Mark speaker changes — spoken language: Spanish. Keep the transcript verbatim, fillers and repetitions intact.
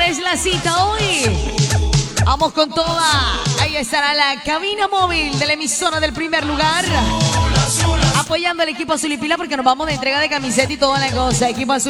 Speaker 1: es la cita hoy. Vamos con toda. Ahí estará la cabina móvil de la emisora del primer lugar, apoyando al equipo Azul y Pila porque nos vamos de entrega de camiseta y toda la cosa. Equipo Azul.